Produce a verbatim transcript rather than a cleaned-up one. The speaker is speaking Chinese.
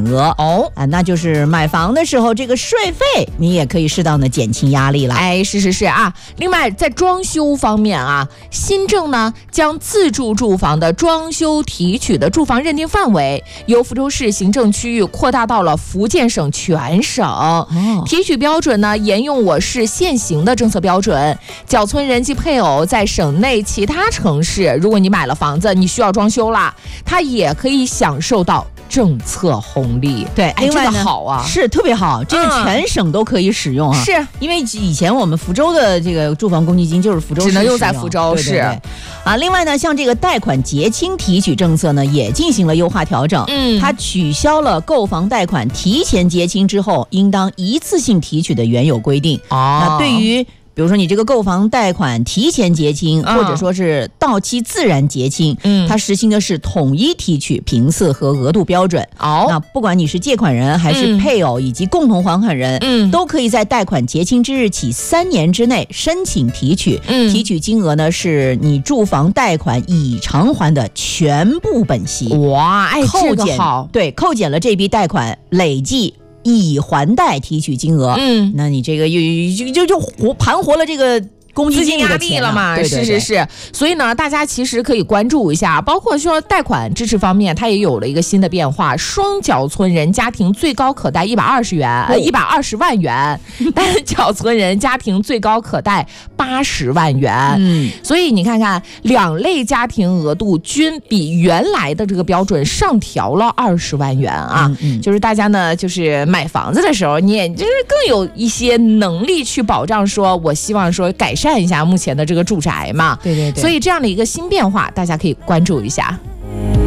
额哦啊，那就是买房的时候这个税费你也可以适当的减轻压力了。 哎，是是是啊。另外在装修方面啊，新政呢将自住住房的装修提取的住房认定范围由福州市行政区域扩大到了福建省全省。哦，提取标准呢沿用我市现行的政策标准，缴村人及配偶在省内其他城市，如果你买了房子，你需要装修啦，他也可以享受到政策红利。 对， 哎， 另外呢这个好啊， 是特别好，这个全省都可以使用啊。 是因为以前我们福州的这个住房公积金就是福州市只能用在福州， 对对对是啊。另外呢，像这个贷款结清提取政策呢，也进行了优化调整。 嗯， 它取消了购房贷款提前结清之后应当一次性提取的原有规定。 哦， 那对于比如说你这个购房贷款提前结清， 嗯、 或者说是到期自然结清， 嗯， 它实行的是统一提取频次和额度标准。 哦， 那不管你是借款人还是配偶以及共同还款人， 嗯， 都可以在贷款结清之日起三年之内申请提取。 嗯， 提取金额呢是你住房贷款已偿还的全部本息。 哇，哎， 扣减、 这个好， 对，扣减了这笔贷款累计已还贷提取金额， 嗯， 那你这个又就就就活盘活了这个公积金压力了嘛？ 对对对， 是是是。所以呢，大家其实可以关注一下，包括说贷款支持方面，它也有了一个新的变化，双缴存人家庭最高可贷一百二十元，呃，一百二十万元，单缴存人家庭最高可贷八十万元。 嗯， 所以你看看，两类家庭额度均比原来的这个标准上调了二十万元啊。 嗯嗯， 就是大家呢，就是买房子的时候，你也就是更有一些能力去保障说，我希望说改善一下目前的这个住宅嘛。 对对对。 所以这样的一个新变化，大家可以关注一下。